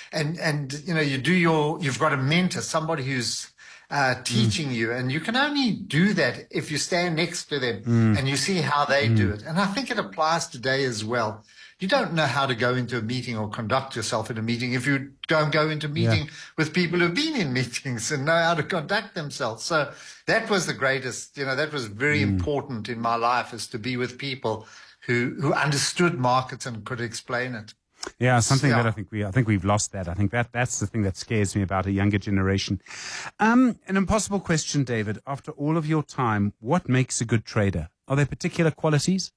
and you've got a mentor, somebody who's teaching you, and you can only do that if you stand next to them and you see how they do it. And I think it applies today as well. You don't know how to go into a meeting or conduct yourself in a meeting if you don't go into a meeting with people who've been in meetings and know how to conduct themselves. So that was the greatest, that was very important in my life, is to be with people who understood markets and could explain it. Yeah, something that I think we've lost that. I think that's the thing that scares me about a younger generation. An impossible question, David. After all of your time, what makes a good trader? Are there particular qualities?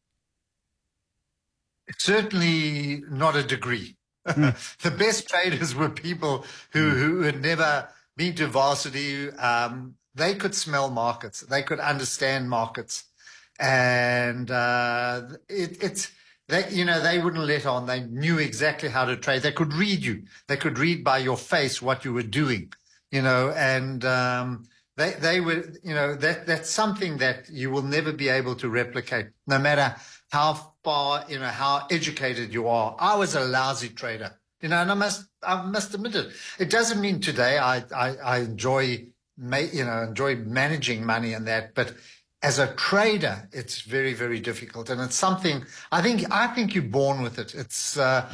Certainly not a degree. The best traders were people who had never been to varsity. They could smell markets. They could understand markets. And they wouldn't let on. They knew exactly how to trade. They could read you. They could read by your face what you were doing, and they were, that's something that you will never be able to replicate, no matter how far, how educated you are. I was a lousy trader, and I must admit it. It doesn't mean today I enjoy managing money and that, but as a trader, it's very, very difficult, and it's something I think you're born with it. It's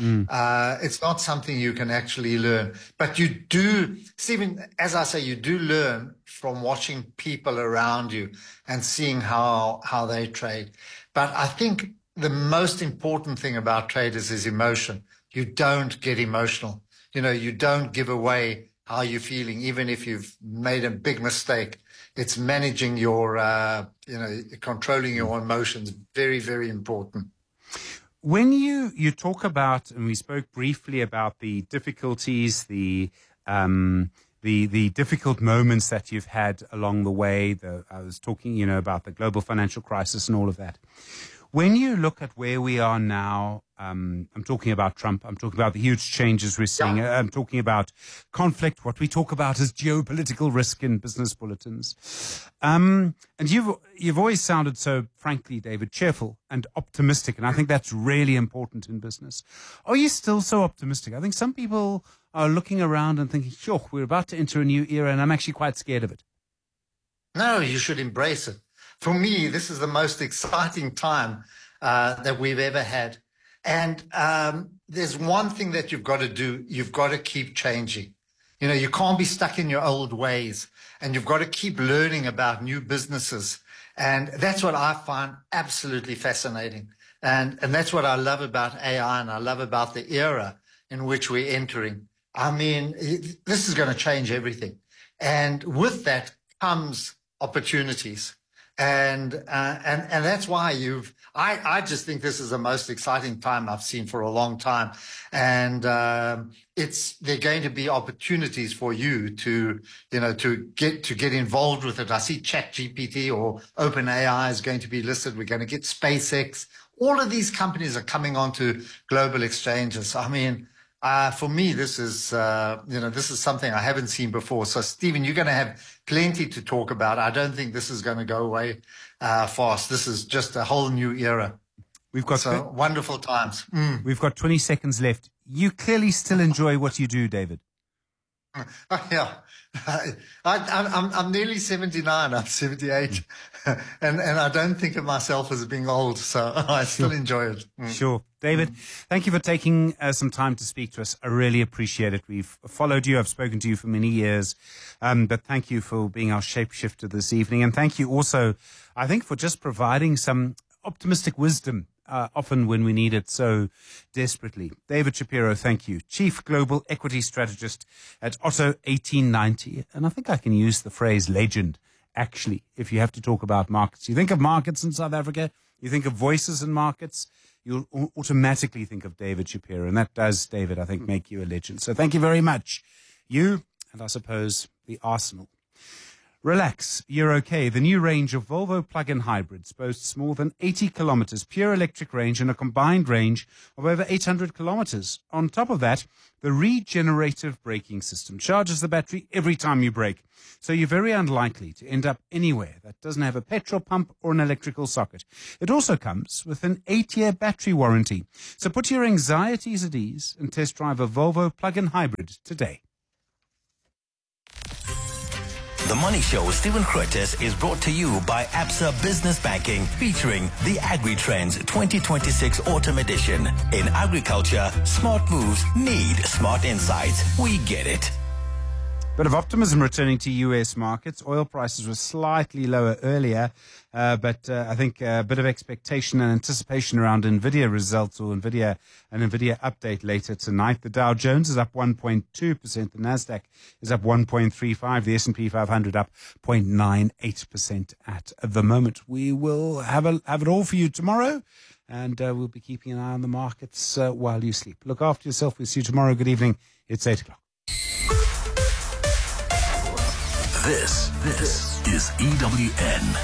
not something you can actually learn, but you do, Stephen. As I say, you do learn from watching people around you and seeing how they trade. But I think the most important thing about traders is emotion. You don't get emotional. You don't give away how you're feeling, even if you've made a big mistake. It's managing your, controlling your emotions. Very, very important. When you talk about, and we spoke briefly about the difficulties, the difficult moments that you've had along the way. I was talking, about the global financial crisis and all of that. When you look at where we are now, I'm talking about Trump, I'm talking about the huge changes we're seeing, I'm talking about conflict, what we talk about as geopolitical risk in business bulletins. And you've always sounded so, frankly, David, cheerful and optimistic, and I think that's really important in business. Are you still so optimistic? I think some people are looking around and thinking, sure, we're about to enter a new era, and I'm actually quite scared of it. No, you should embrace it. For me, this is the most exciting time that we've ever had. And there's one thing that you've got to do. You've got to keep changing. You can't be stuck in your old ways, and you've got to keep learning about new businesses. And that's what I find absolutely fascinating. And that's what I love about AI, and I love about the era in which we're entering. I mean, this is going to change everything. And with that comes opportunities. And that's why I just think this is the most exciting time I've seen for a long time. And there are going to be opportunities for you to get involved with it. I see ChatGPT or OpenAI is going to be listed. We're going to get SpaceX. All of these companies are coming onto global exchanges. I mean, for me, this is something I haven't seen before. So, Stephen, you're going to have plenty to talk about. I don't think this is going to go away fast. This is just a whole new era. We've got wonderful times. We've got 20 seconds left. You clearly still enjoy what you do, David. Yeah, I'm nearly 79. I'm 78, and I don't think of myself as being old, so I still enjoy it. Sure. David, thank you for taking some time to speak to us. I really appreciate it. We've followed you. I've spoken to you for many years, but thank you for being our shapeshifter this evening, and thank you also, I think, for just providing some optimistic wisdom often when we need it so desperately. David Shapiro, thank you. Chief Global Equity Strategist at Otto 1890. And I think I can use the phrase legend, actually, if you have to talk about markets. You think of markets in South Africa, you think of voices in markets, you'll automatically think of David Shapiro. And that does, David, I think, make you a legend. So thank you very much. You, and I suppose the Arsenal. Relax, you're okay. The new range of Volvo plug-in hybrids boasts more than 80 kilometers pure electric range and a combined range of over 800 kilometers. On top of that, the regenerative braking system charges the battery every time you brake. So you're very unlikely to end up anywhere that doesn't have a petrol pump or an electrical socket. It also comes with an 8-year battery warranty. So put your anxieties at ease and test drive a Volvo plug-in hybrid today. The Money Show with Stephen Curtis is brought to you by Absa Business Banking, featuring the Agri-Trends 2026 Autumn Edition. In agriculture, smart moves need smart insights. We get it. Bit of optimism returning to U.S. markets. Oil prices were slightly lower earlier, but I think a bit of expectation and anticipation around NVIDIA results or an NVIDIA update later tonight. The Dow Jones is up 1.2%. The Nasdaq is up 1.35%. The S&P 500 up 0.98% at the moment. We will have it all for you tomorrow, and we'll be keeping an eye on the markets while you sleep. Look after yourself. We'll see you tomorrow. Good evening. It's 8 o'clock. This is EWN.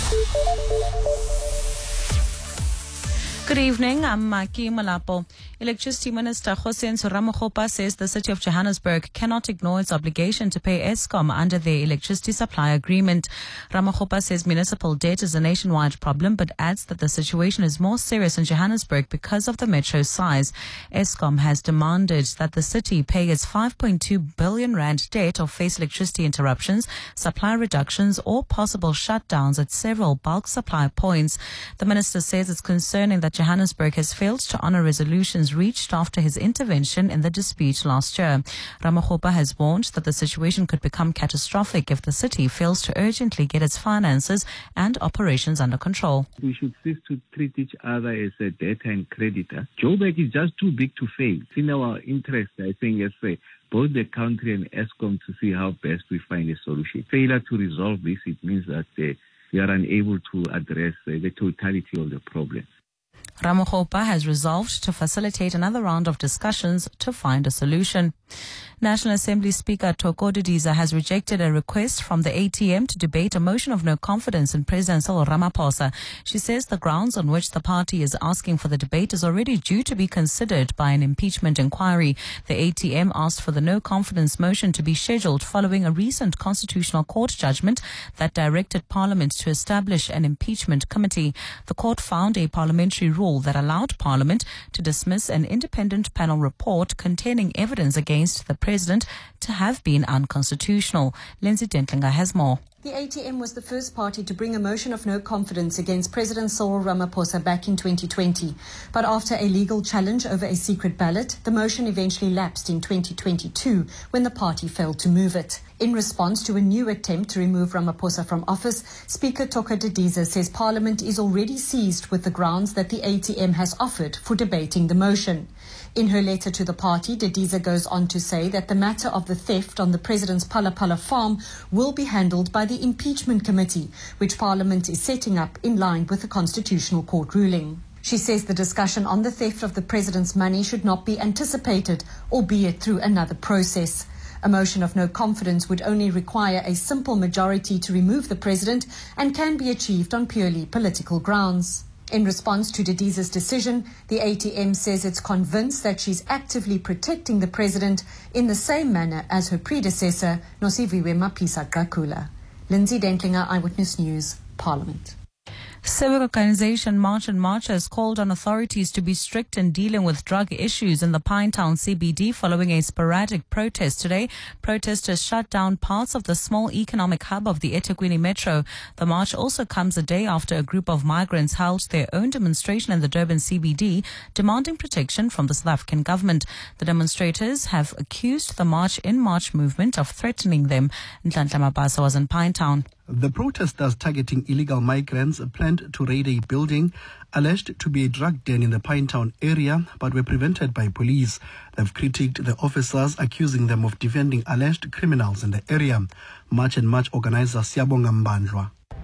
Good evening, I'm Maki Malapo. Electricity Minister Hossein Ramokgopa says the city of Johannesburg cannot ignore its obligation to pay Eskom under their electricity supply agreement. Ramokgopa says municipal debt is a nationwide problem, but adds that the situation is more serious in Johannesburg because of the metro's size. Eskom has demanded that the city pay its 5.2 billion rand debt or face electricity interruptions, supply reductions, or possible shutdowns at several bulk supply points. The minister says it's concerning that Johannesburg has failed to honour resolutions reached after his intervention in the dispute last year. Ramokgopa has warned that the situation could become catastrophic if the city fails to urgently get its finances and operations under control. We should cease to treat each other as a debtor and creditor. Joburg is just too big to fail. It's in our interest, I think, as both the country and Eskom to see how best we find a solution. Failure to resolve this, it means that we are unable to address the totality of the problem. Ramokgopa has resolved to facilitate another round of discussions to find a solution. National Assembly Speaker Thoko Didiza has rejected a request from the ATM to debate a motion of no confidence in President Cyril Ramaphosa. She says the grounds on which the party is asking for the debate is already due to be considered by an impeachment inquiry. The ATM asked for the no confidence motion to be scheduled following a recent Constitutional Court judgment that directed Parliament to establish an impeachment committee. The court found a parliamentary rule that allowed Parliament to dismiss an independent panel report containing evidence against the President to have been unconstitutional. Lindsay Dentlinger has more. The ATM was the first party to bring a motion of no confidence against President Cyril Ramaphosa back in 2020. But after a legal challenge over a secret ballot, the motion eventually lapsed in 2022 when the party failed to move it. In response to a new attempt to remove Ramaphosa from office, Speaker Thoko Didiza says Parliament is already seized with the grounds that the ATM has offered for debating the motion. In her letter to the party, Didiza goes on to say that the matter of the theft on the President's Phala Phala farm will be handled by the Impeachment Committee, which Parliament is setting up in line with the Constitutional Court ruling. She says the discussion on the theft of the President's money should not be anticipated, albeit through another process. A motion of no confidence would only require a simple majority to remove the President and can be achieved on purely political grounds. In response to Didiza's decision, the ATM says it's convinced that she's actively protecting the President in the same manner as her predecessor, Nosiviwe Mapisa-Qakula. Lindsay Dentlinger, Eyewitness News, Parliament. Civic organization March and March has called on authorities to be strict in dealing with drug issues in the Pinetown CBD following a sporadic protest today. Protesters shut down parts of the small economic hub of the eThekwini Metro. The march also comes a day after a group of migrants held their own demonstration in the Durban CBD, demanding protection from the South African government. The demonstrators have accused the March in March movement of threatening them. Nhlanhla Mabasa was in Pinetown. The protesters targeting illegal migrants planned to raid a building alleged to be a drug den in the Pinetown area, but were prevented by police. They've critiqued the officers, accusing them of defending alleged criminals in the area. March and March organizer Siyabonga Mbanjwa.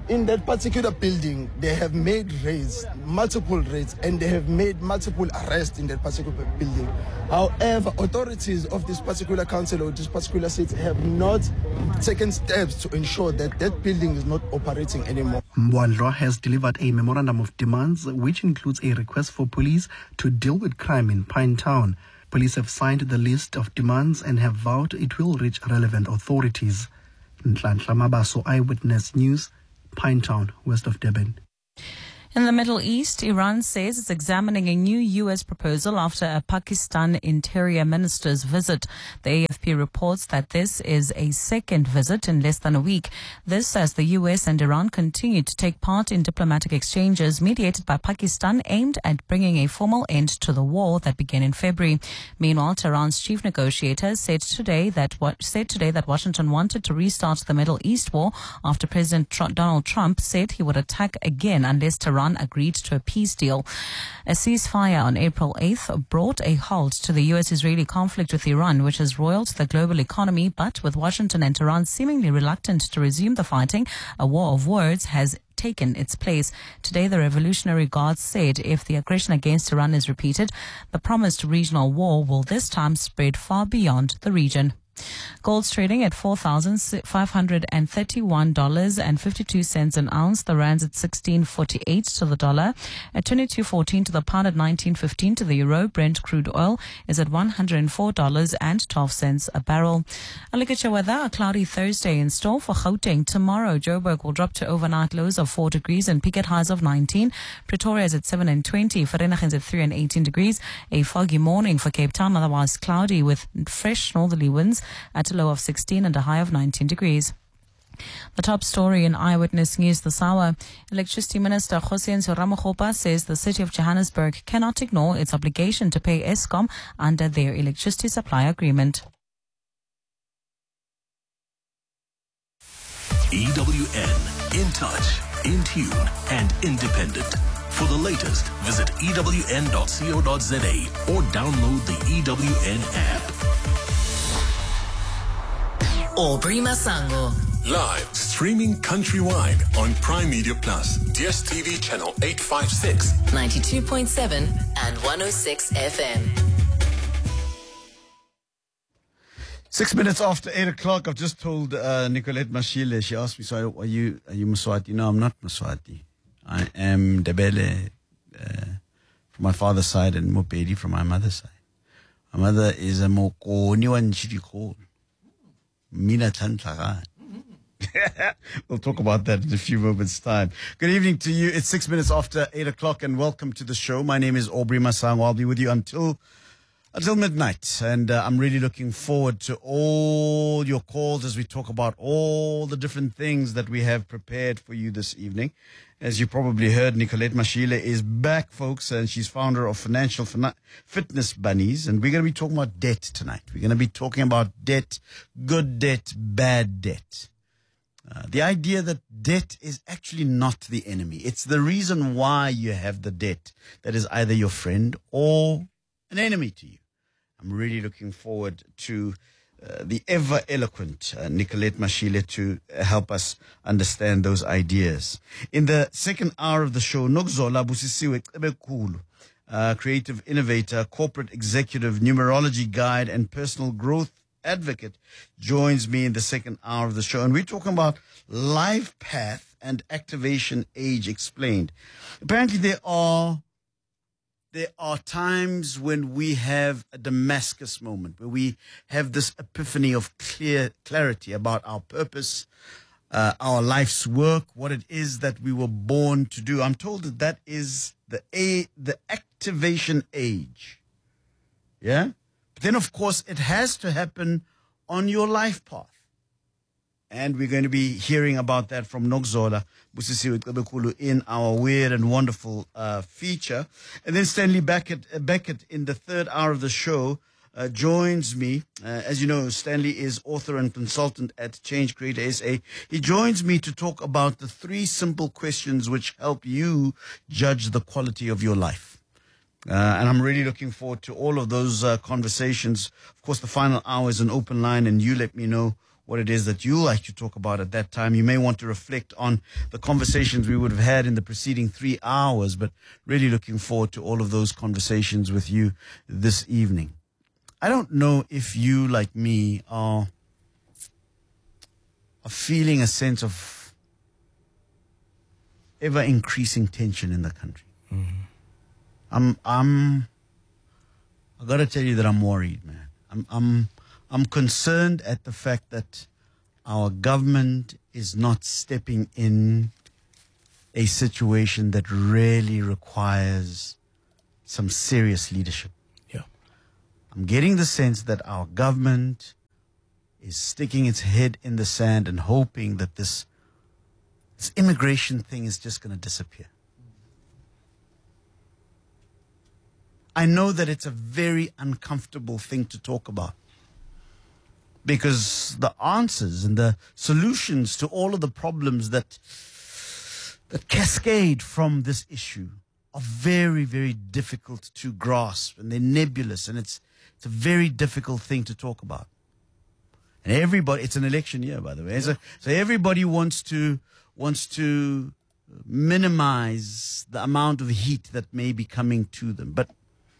In that particular building, they have made raids, multiple raids, and they have made multiple arrests in that particular building. However, authorities of this particular council or this particular city have not taken steps to ensure that that building is not operating anymore. Mbwandlo has delivered a memorandum of demands, which includes a request for police to deal with crime in Pinetown. Police have signed the list of demands and have vowed it will reach relevant authorities. Nhlanhla Mabaso, Eyewitness News, Pinetown, west of Durban. In the Middle East, Iran says it's examining a new U.S. proposal after a Pakistan interior minister's visit. The AFP reports that this is a second visit in less than a week. This as the U.S. and Iran continue to take part in diplomatic exchanges mediated by Pakistan aimed at bringing a formal end to the war that began in February. Meanwhile, Tehran's chief negotiator said today that Washington wanted to restart the Middle East war after President Donald Trump said he would attack again unless Tehran agreed to a peace deal. A ceasefire on April 8th brought a halt to the U.S.-Israeli conflict with Iran, which has roiled the global economy, but with Washington and Tehran seemingly reluctant to resume the fighting, a war of words has taken its place. Today, the Revolutionary Guards said if the aggression against Iran is repeated, the promised regional war will this time spread far beyond the region. Gold's trading at $4,531.52 an ounce. The rand's at 16.48 to the dollar, at 22.14 to the pound, at 19.15 to the euro. Brent crude oil is at $104.12 a barrel. A look at your weather. A cloudy Thursday in store for Gauteng. Tomorrow, Joburg will drop to overnight lows of 4 degrees and peak at highs of 19. Pretoria is at 7 and 20. Vereeniging is at 3 and 18 degrees. A foggy morning for Cape Town, otherwise cloudy with fresh northerly winds at a low of 16 and a high of 19 degrees. The top story in Eyewitness News this hour. Electricity Minister Kgosientsho Ramokgopa says the city of Johannesburg cannot ignore its obligation to pay Eskom under their electricity supply agreement. EWN, in touch, in tune and independent. For the latest, visit ewn.co.za or download the EWN app. Aubrey Masango. Live streaming countrywide on Prime Media Plus, DSTV channel 856, 92.7 and 106 FM. 6 minutes after 8 o'clock, I've just told Nicolette Mashile. She asked me, so are you Mswati? No, I'm not Mswati. I am Ndebele from my father's side and Mopedi from my mother's side. My mother is a Mokoni wa Nchidikho. Mina Tantaga. We'll talk about that in a few moments' time. Good evening to you. It's 6 minutes after 8 o'clock and welcome to the show. My name is Aubrey Masango. I'll be with you until midnight. And I'm really looking forward to all your calls as we talk about all the different things that we have prepared for you this evening. As you probably heard, Nicolette Mashile is back, folks, and she's founder of Financial Fitness Bunnies. And we're going to be talking about debt tonight. We're going to be talking about debt, good debt, bad debt. The idea that debt is actually not the enemy. It's the reason why you have the debt that is either your friend or an enemy to you. I'm really looking forward to the ever-eloquent Nicolette Mashile to help us understand those ideas. In the second hour of the show, Nokzola Busisiwe Cebekulu, creative innovator, corporate executive, numerology guide, and personal growth advocate, joins me in the second hour of the show. And we're talking about life path and activation age explained. Apparently there are times when we have a Damascus moment, where we have this epiphany of clarity about our purpose, our life's work, what it is that we were born to do. I'm told that is the activation age. Yeah? But then, of course, it has to happen on your life path. And we're going to be hearing about that from Nokzola Busisiwe Cebekulu in our weird and wonderful feature. And then Stanley Beckett in the third hour of the show joins me. As you know, Stanley is author and consultant at Change Creator SA. He joins me to talk about the 3 simple questions which help you judge the quality of your life. And I'm really looking forward to all of those conversations. Of course, the final hour is an open line, and you let me know what it is that you like to talk about at that time. You may want to reflect on the conversations we would have had in the preceding 3 hours, but really looking forward to all of those conversations with you this evening. I don't know if you, like me, are feeling a sense of ever increasing tension in the country. I got to tell you that I'm worried, man. I'm concerned at the fact that our government is not stepping in a situation that really requires some serious leadership. Yeah. I'm getting the sense that our government is sticking its head in the sand and hoping that this immigration thing is just going to disappear. I know that it's a very uncomfortable thing to talk about, because the answers and the solutions to all of the problems that cascade from this issue are very, very difficult to grasp, and they're nebulous, and it's a very difficult thing to talk about. And everybody, it's an election year, by the way. So everybody wants to minimize the amount of heat that may be coming to them. But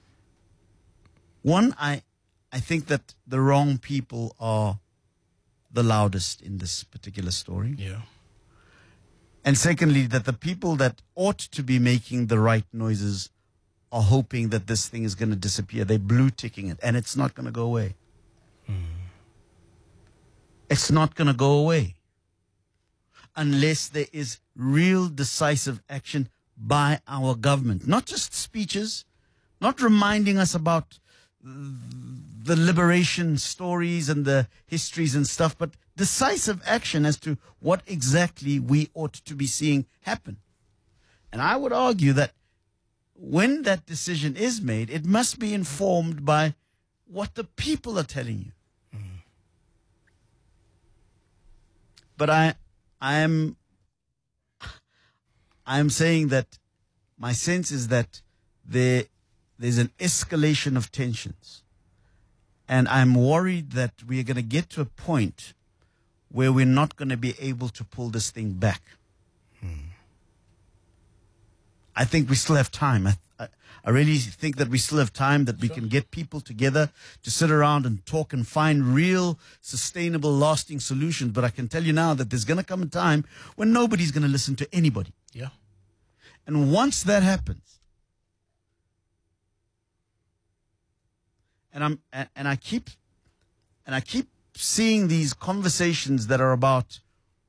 one, I think that the wrong people are the loudest in this particular story. Yeah. And secondly, that the people that ought to be making the right noises are hoping that this thing is going to disappear. They're blue ticking it, and it's not going to go away. It's not going to go away unless there is real decisive action by our government. Not just speeches, not reminding us about the liberation stories and the histories and stuff, but decisive action as to what exactly we ought to be seeing happen. And I would argue that when that decision is made, it must be informed by what the people are telling you. But I am saying that my sense is that there's an escalation of tensions. And I'm worried that we are going to get to a point where we're not going to be able to pull this thing back. I think we still have time. I really think that we still have time, that we can get people together to sit around and talk and find real, sustainable, lasting solutions. But I can tell you now that there's going to come a time when nobody's going to listen to anybody. Yeah. And once that happens, and I keep seeing these conversations that are about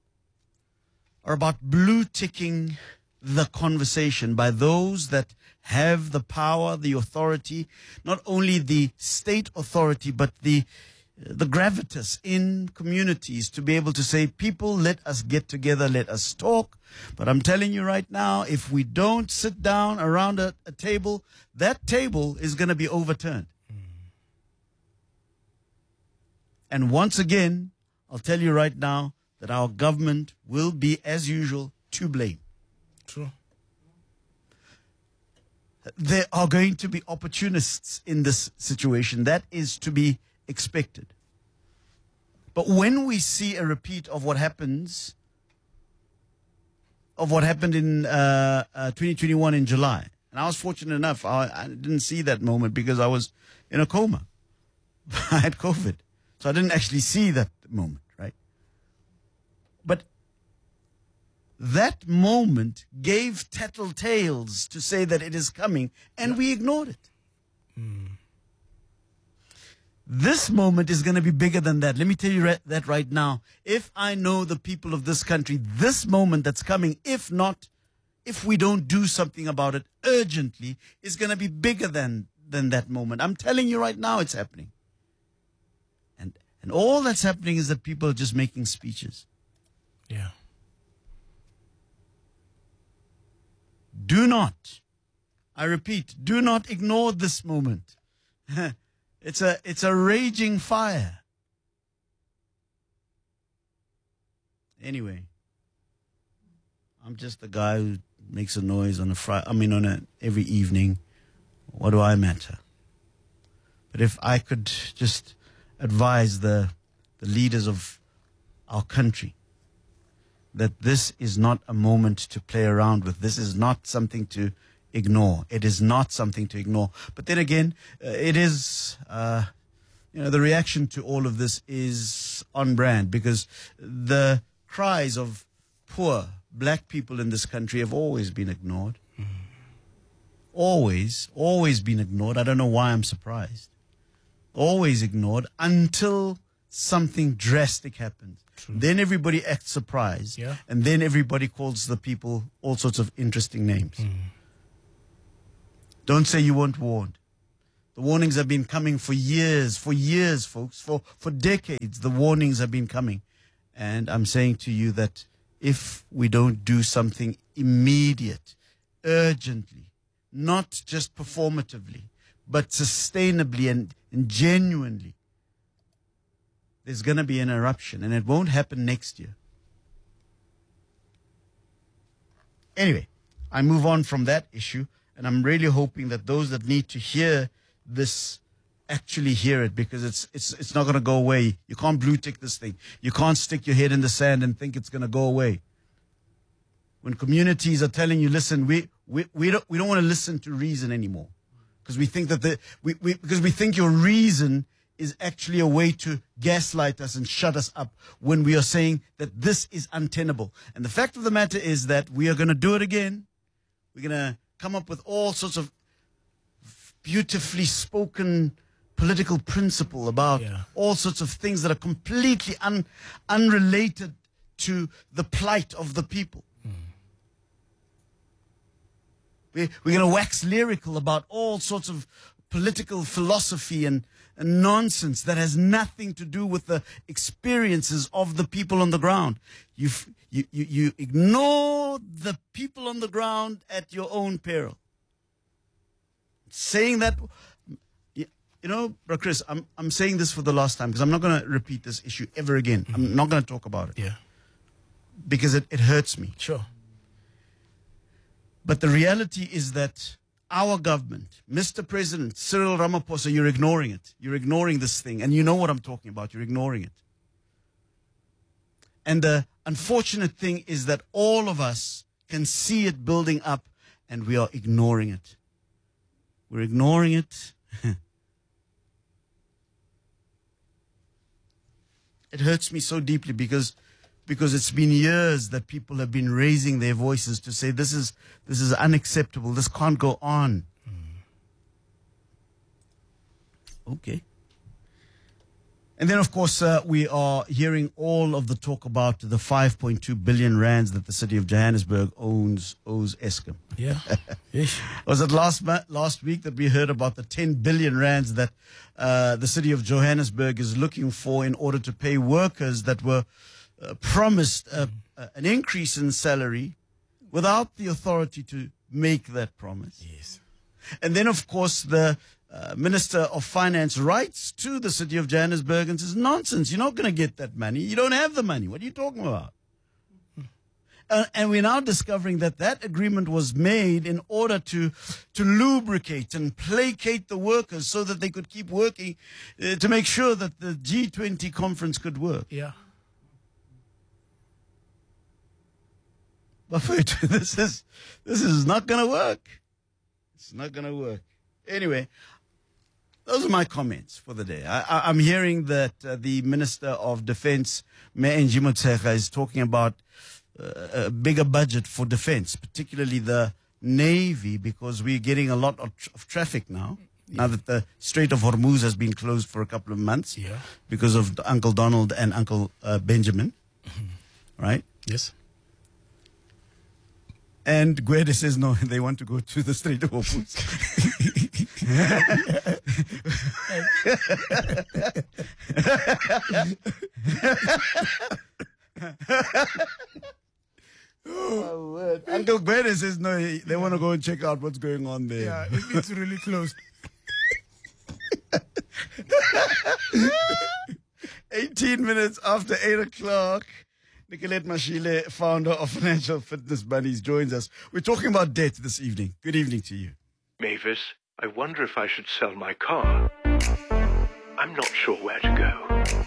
blue ticking the conversation by those that have the power, the authority, not only the state authority, but the gravitas in communities to be able to say, people, let us get together, let us talk. But I'm telling you right now, if we don't sit down around a table, that table is going to be overturned. And once again, I'll tell you right now that our government will be, as usual, to blame. True. There are going to be opportunists in this situation. That is to be expected. But when we see a repeat of what happened in 2021 in July, and I was fortunate enough, I didn't see that moment because I was in a coma. I had COVID. So I didn't actually see that moment, right? But that moment gave tattletales to say that it is coming, and we ignored it. This moment is going to be bigger than that. Let me tell you that right now. If I know the people of this country, this moment that's coming, if we don't do something about it urgently, is going to be bigger than that moment. I'm telling you right now, it's happening. And all that's happening is that people are just making speeches. Yeah. Do not, I repeat, do not ignore this moment. It's a raging fire. Anyway, I'm just the guy who makes a noise on every evening. What do I matter? But if I could just advise the leaders of our country that this is not a moment to play around with. This is not something to ignore. It is not something to ignore. But then again, it is, the reaction to all of this is on brand, because the cries of poor black people in this country have always been ignored. Always been ignored. I don't know why I'm surprised. Always ignored until something drastic happens. True. Then everybody acts surprised. Yeah. And then everybody calls the people all sorts of interesting names. Don't say you weren't warned. The warnings have been coming for years, folks. For decades, the warnings have been coming. And I'm saying to you that if we don't do something immediate, urgently, not just performatively, but sustainably and genuinely, there's going to be an eruption, and it won't happen next year. Anyway, I move on from that issue, and I'm really hoping that those that need to hear this actually hear it, because it's not going to go away. You can't blue tick this thing. You can't stick your head in the sand and think it's going to go away. When communities are telling you, listen, we don't want to listen to reason anymore, because we think that because we think your reason is actually a way to gaslight us and shut us up when we are saying that this is untenable. And the fact of the matter is that we are going to do it again. We're going to come up with all sorts of beautifully spoken political principle about all sorts of things that are completely unrelated to the plight of the people. We're going to wax lyrical about all sorts of political philosophy and nonsense that has nothing to do with the experiences of the people on the ground. You ignore the people on the ground at your own peril. Saying that, Bro Chris, I'm saying this for the last time, because I'm not going to repeat this issue ever again. I'm not going to talk about it. Yeah. Because it hurts me. Sure. But the reality is that our government, Mr. President Cyril Ramaphosa, you're ignoring it. You're ignoring this thing. And you know what I'm talking about. You're ignoring it. And the unfortunate thing is that all of us can see it building up, and we are ignoring it. We're ignoring it. It hurts me so deeply because it's been years that people have been raising their voices to say this is unacceptable. This can't go on. Okay. And then, of course, we are hearing all of the talk about the 5.2 billion rands that the city of Johannesburg owes Eskom. Yeah. Was it last week that we heard about the 10 billion rands that the city of Johannesburg is looking for in order to pay workers that were promised an increase in salary without the authority to make that promise? Yes. And then, of course, the Minister of Finance writes to the city of Johannesburg and says, nonsense, you're not going to get that money. You don't have the money. What are you talking about? And we're now discovering that agreement was made in order to lubricate and placate the workers so that they could keep working to make sure that the G20 conference could work. Yeah. But wait, this is not going to work. It's not going to work. Anyway, those are my comments for the day. I'm hearing that the Minister of Defense, Menji Motshekga, is talking about a bigger budget for defense, particularly the Navy, because we're getting a lot of traffic now. Yeah. Now that the Strait of Hormuz has been closed for a couple of months because of Uncle Donald and Uncle Benjamin, right? Yes. And Gwede says, no, they want to go to the Strait of Hormuz. Oh, word. Uncle Gwede says, no, they want to go and check out what's going on there. Yeah, if it's really close. 18 minutes after 8 o'clock. Nicolette Mashile, founder of Financial Fitness Bunnies, joins us. We're talking about debt this evening. Good evening to you. Mavis, I wonder if I should sell my car. I'm not sure where to go.